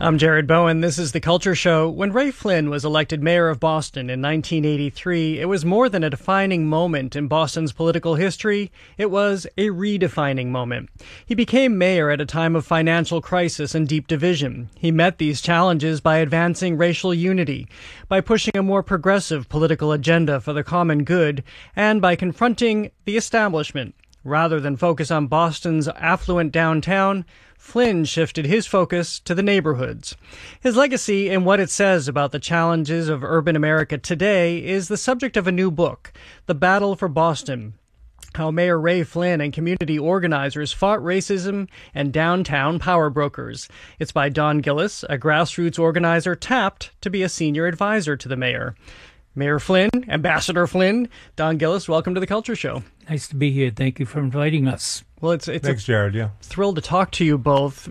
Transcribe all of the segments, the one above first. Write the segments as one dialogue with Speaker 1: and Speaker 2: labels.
Speaker 1: I'm Jared Bowen. This is The Culture Show. When Ray Flynn was elected mayor of Boston in 1983, it was more than a defining moment in Boston's political history. It was a redefining moment. He became mayor at a time of financial crisis and deep division. He met these challenges by advancing racial unity, by pushing a more progressive political agenda for the common good, and by confronting the establishment. Rather than focus on Boston's affluent downtown, Flynn shifted his focus to the neighborhoods. His legacy and what it says about the challenges of urban America today is the subject of a new book, The Battle for Boston: How Mayor Ray Flynn and community organizers fought racism and downtown power brokers. It's by Don Gillis, a grassroots organizer tapped to be a senior advisor to the mayor. Mayor Flynn, Ambassador Flynn, Don Gillis, welcome to The Culture Show.
Speaker 2: Nice to be here. Thank you for inviting us.
Speaker 1: Well, it's
Speaker 3: Thanks, Jared. Yeah,
Speaker 1: thrilled to talk to you both,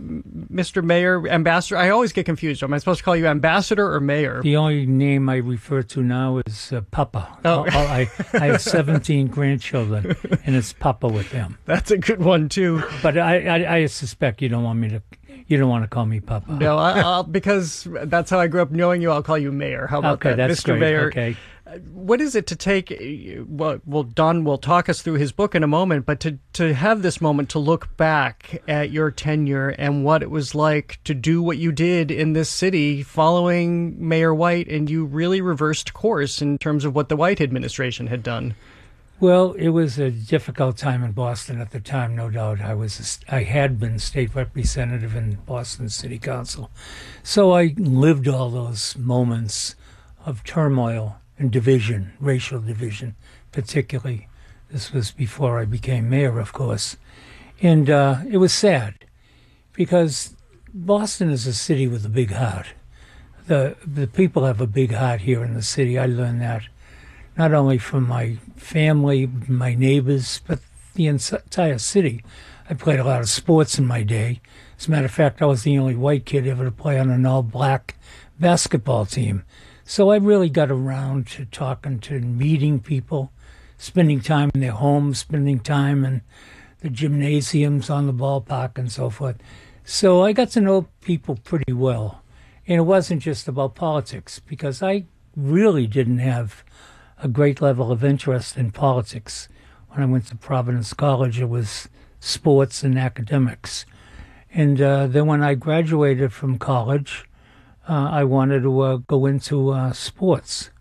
Speaker 1: Mr. Mayor, Ambassador. I always get confused. Am I supposed to call you Ambassador or Mayor?
Speaker 2: The only name I refer to now is Papa.
Speaker 1: Oh.
Speaker 2: I have 17 grandchildren, and it's Papa with them.
Speaker 1: That's a good one too.
Speaker 2: But I suspect you don't want to call me Papa.
Speaker 1: No, I'll, because that's how I grew up knowing you. I'll call you Mayor. How about
Speaker 2: that,
Speaker 1: Mr.
Speaker 2: Great.
Speaker 1: Mayor?
Speaker 2: Okay.
Speaker 1: What is it to take? Well, Don will talk us through his book in a moment, but to have this moment to look back at your tenure and what it was like to do what you did in this city following Mayor White, and you really reversed course in terms of what the White administration had done.
Speaker 2: Well, it was a difficult time in Boston at the time, no doubt. I had been state representative in Boston City Council, so I lived all those moments of turmoil and division, racial division, particularly. This was before I became mayor, of course. And it was sad because Boston is a city with a big heart. The people have a big heart here in the city. I learned that not only from my family, my neighbors, but the entire city. I played a lot of sports in my day. As a matter of fact, I was the only white kid ever to play on an all-black basketball team. So I really got around to talking to meeting people, spending time in their homes, spending time in the gymnasiums on the ballpark and so forth. So I got to know people pretty well. And it wasn't just about politics, because I really didn't have a great level of interest in politics. When I went to Providence College, it was sports and academics. And then when I graduated from college, I wanted to go into sports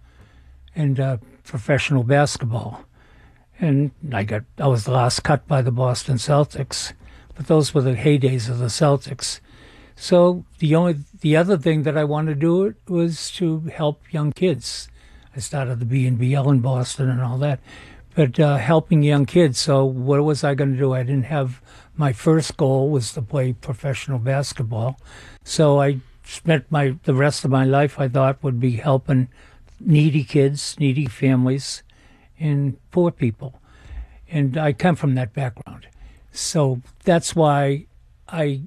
Speaker 2: and professional basketball. And I was the last cut by the Boston Celtics, but those were the heydays of the Celtics. So the other thing that I wanted to do was to help young kids. I started the B&BL in Boston and all that, but helping young kids. So what was I going to do? I didn't have, my first goal was to play professional basketball. So I spent the rest of my life, I thought, would be helping needy kids, needy families, and poor people. And I come from that background. So that's why I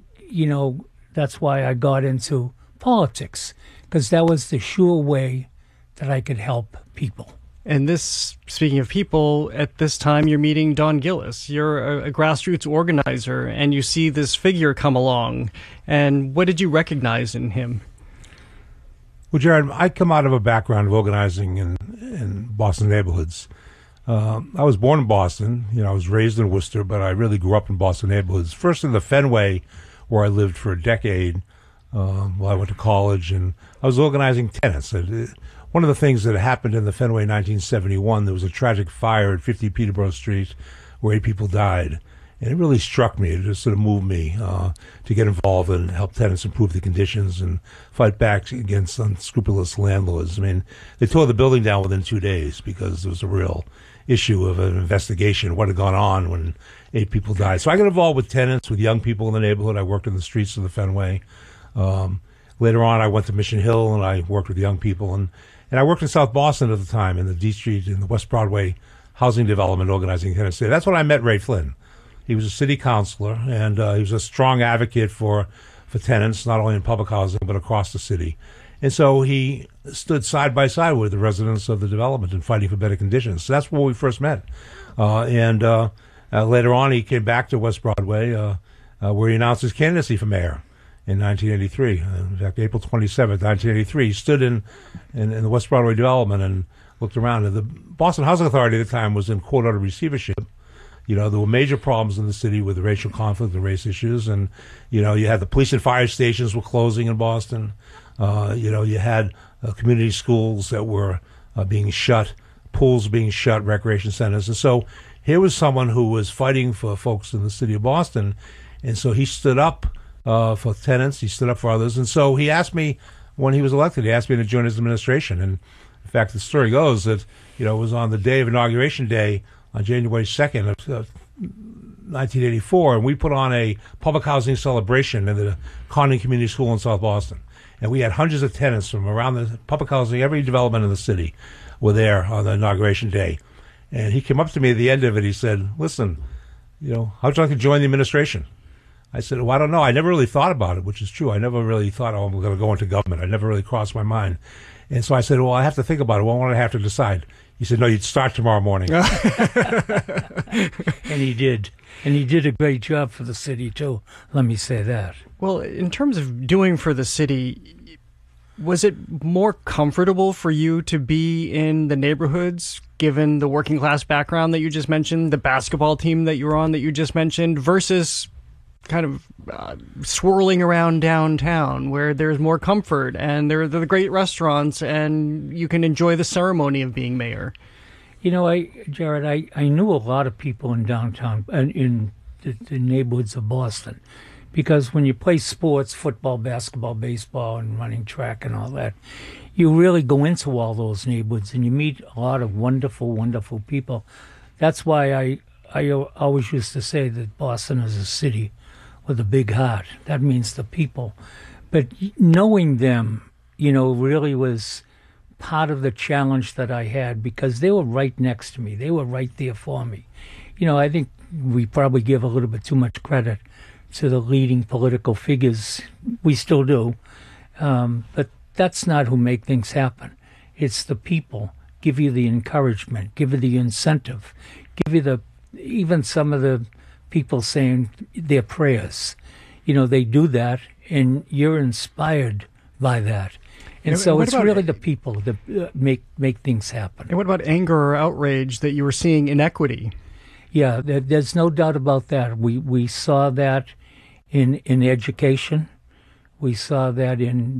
Speaker 2: got into politics, because that was the sure way that I could help people.
Speaker 1: And this, speaking of people, at this time you're meeting Don Gillis. You're a grassroots organizer, and you see this figure come along. And what did you recognize in him?
Speaker 3: Well, Jared, I come out of a background of organizing in Boston neighborhoods. I was born in Boston. I was raised in Worcester, but I really grew up in Boston neighborhoods. First in the Fenway, where I lived for a decade while I went to college, and I was organizing tenants. One of the things that happened in the Fenway in 1971, there was a tragic fire at 50 Peterborough Street where 8 people died. And it really struck me. It just sort of moved me to get involved and help tenants improve the conditions and fight back against unscrupulous landlords. I mean, they tore the building down within 2 days because there was a real issue of an investigation, what had gone on when 8 people died. So I got involved with tenants, with young people in the neighborhood. I worked in the streets of the Fenway. Later on, I went to Mission Hill, and I worked with young people. And I worked in South Boston at the time, in the D Street, in the West Broadway housing development, organizing tenants there. That's when I met Ray Flynn. He was a city councilor, and he was a strong advocate for tenants, not only in public housing, but across the city. And so he stood side by side with the residents of the development and fighting for better conditions. So that's where we first met. Later on, he came back to West Broadway, where he announced his candidacy for mayor. in 1983. In fact, April 27th, 1983, he stood in the West Broadway development and looked around. And the Boston Housing Authority at the time was in quote unquote receivership. You know, there were major problems in the city with the racial conflict and race issues. And, you know, you had the police and fire stations were closing in Boston. You know, you had community schools that were being shut, pools being shut, recreation centers. And so here was someone who was fighting for folks in the city of Boston. And so he stood up for tenants. He stood up for others. And so he asked me, when he was elected, he asked me to join his administration. And in fact, the story goes that, you know, it was on the day of Inauguration Day on January 2nd of 1984, and we put on a public housing celebration in the Condon Community School in South Boston. And we had hundreds of tenants from around the public housing, every development in the city were there on the Inauguration Day. And he came up to me at the end of it. He said, listen, you know, how'd you like to join the administration? I said, well, I don't know. I never really thought about it, which is true. I never really thought, oh, I'm going to go into government. I never really crossed my mind. And so I said, well, I have to think about it. What would I have to decide? He said, no, you'd start tomorrow morning.
Speaker 2: And he did. And he did a great job for the city, too. Let me say that.
Speaker 1: Well, in terms of doing for the city, was it more comfortable for you to be in the neighborhoods, given the working class background that you just mentioned, the basketball team that you were on that you just mentioned, versus kind of swirling around downtown where there's more comfort and there are the great restaurants and you can enjoy the ceremony of being mayor?
Speaker 2: You know, Jared, I knew a lot of people in downtown, in the neighborhoods of Boston, because when you play sports, football, basketball, baseball, and running track and all that, you really go into all those neighborhoods and you meet a lot of wonderful, wonderful people. That's why I always used to say that Boston is a city with a big heart. That means the people. But knowing them, you know, really was part of the challenge that I had, because they were right next to me. They were right there for me. You know, I think we probably give a little bit too much credit to the leading political figures. We still do. But that's not who make things happen. It's the people. Give you the encouragement, give you the incentive, give you even some of the people saying their prayers. You know, they do that, and you're inspired by that. And so it's really the people that make things happen.
Speaker 1: And what about anger or outrage that you were seeing inequity?
Speaker 2: Yeah, there's no doubt about that. We saw that in education. We saw that in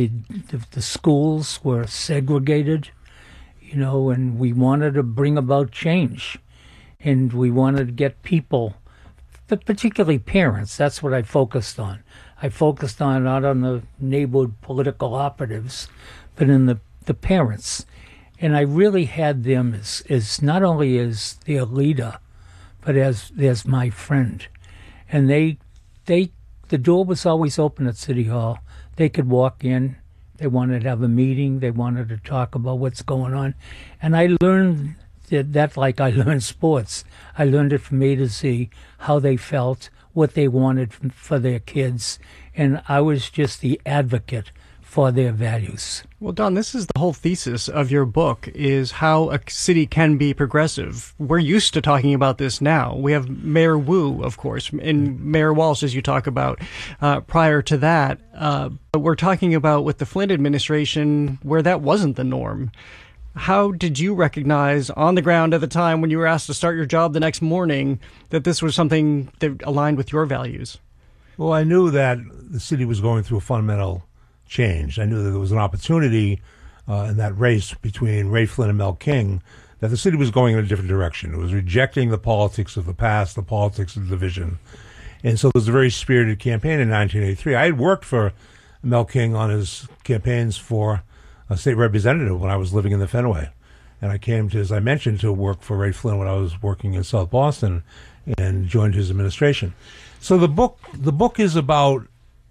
Speaker 2: the schools were segregated, you know, and we wanted to bring about change. And we wanted to get people, but particularly parents. That's what I focused on. I focused on not on the neighborhood political operatives, but in the parents. And I really had them as not only as their leader, but as my friend. And the door was always open at City Hall. They could walk in. They wanted to have a meeting. They wanted to talk about what's going on. And I learned that like I learned sports. I learned it from A to Z, how they felt, what they wanted for their kids, and I was just the advocate for their values.
Speaker 1: Well, Don, this is the whole thesis of your book, is how a city can be progressive. We're used to talking about this now. We have Mayor Wu, of course, and Mayor Walsh, as you talk about, prior to that. But we're talking about with the Flynn administration where that wasn't the norm. How did you recognize on the ground at the time when you were asked to start your job the next morning that this was something that aligned with your values?
Speaker 3: Well, I knew that the city was going through a fundamental change. I knew that there was an opportunity in that race between Ray Flynn and Mel King, that the city was going in a different direction. It was rejecting the politics of the past, the politics of division. And so there was a very spirited campaign in 1983. I had worked for Mel King on his campaigns for a state representative when I was living in the Fenway. And I came to, as I mentioned, to work for Ray Flynn when I was working in South Boston and joined his administration. So the book is about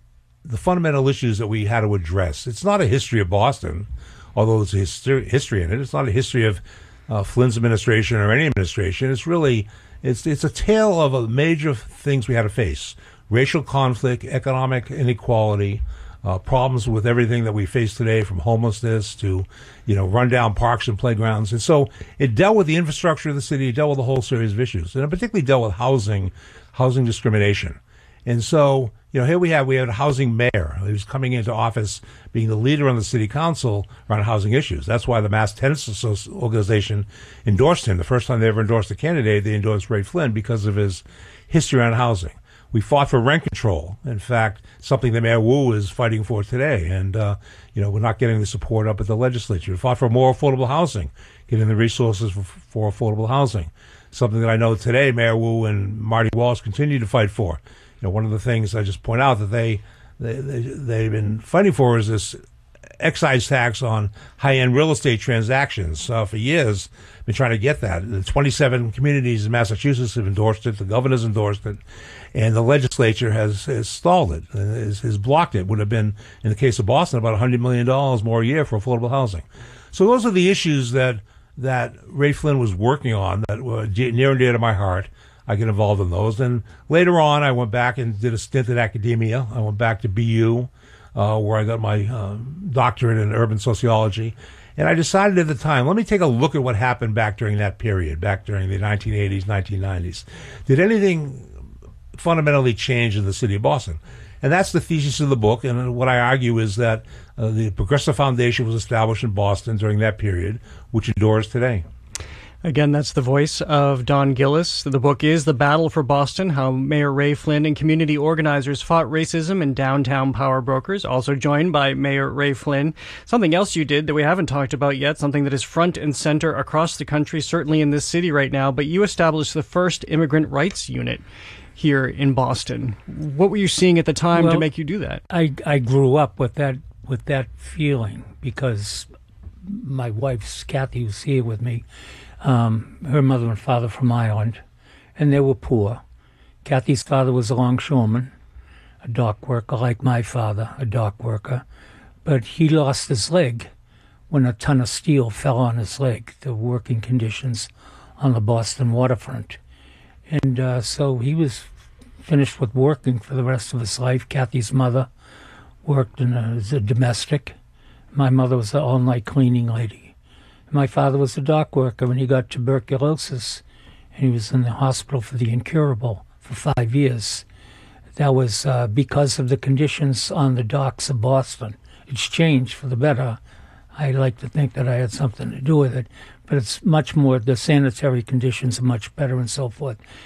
Speaker 3: the fundamental issues that we had to address. It's not a history of Boston, although there's a history in it. It's not a history of Flynn's administration or any administration. It's really, it's a tale of a major things we had to face. Racial conflict, economic inequality, problems with everything that we face today, from homelessness to, rundown parks and playgrounds. And so it dealt with the infrastructure of the city, it dealt with a whole series of issues. And it particularly dealt with housing discrimination. And so, here we had a housing mayor who's coming into office being the leader on the city council around housing issues. That's why the Mass Tenants Organization endorsed him. The first time they ever endorsed a candidate, they endorsed Ray Flynn because of his history on housing. We fought for rent control. In fact, something that Mayor Wu is fighting for today. And, we're not getting the support up at the legislature. We fought for more affordable housing, getting the resources for affordable housing. Something that I know today Mayor Wu and Marty Walsh continue to fight for. One of the things I just point out that they've been fighting for is this excise tax on high-end real estate transactions. For years, been trying to get that. The 27 communities in Massachusetts have endorsed it. The governor's endorsed it. And the legislature has stalled it, has blocked it. Would have been, in the case of Boston, about $100 million more a year for affordable housing. So those are the issues that Ray Flynn was working on that were near and dear to my heart. I get involved in those. And later on, I went back and did a stint in academia. I went back to BU, where I got my doctorate in urban sociology. And I decided at the time, let me take a look at what happened back during that period, back during the 1980s, 1990s. Did anything fundamentally change in the city of Boston? And that's the thesis of the book. And what I argue is that the Progressive Foundation was established in Boston during that period, which endures today.
Speaker 1: Again, that's the voice of Don Gillis. The book is The Battle for Boston, How Mayor Ray Flynn and Community Organizers Fought Racism and Downtown Power Brokers. Also joined by Mayor Ray Flynn. Something else you did that we haven't talked about yet, something that is front and center across the country, certainly in this city right now, but you established the first immigrant rights unit here in Boston. What were you seeing at the time to make you do that?
Speaker 2: I grew up with that feeling because my wife's Kathy was here with me. Her mother and father from Ireland, and they were poor. Kathy's father was a longshoreman, a dock worker, like my father, a dock worker, but he lost his leg when a ton of steel fell on his leg, the working conditions on the Boston waterfront. And so he was finished with working for the rest of his life. Kathy's mother worked as a domestic. My mother was an all-night cleaning lady. My father was a dock worker when he got tuberculosis, and he was in the hospital for the incurable for 5 years. That was because of the conditions on the docks of Boston. It's changed for the better. I like to think that I had something to do with it, but it's much more, the sanitary conditions are much better and so forth.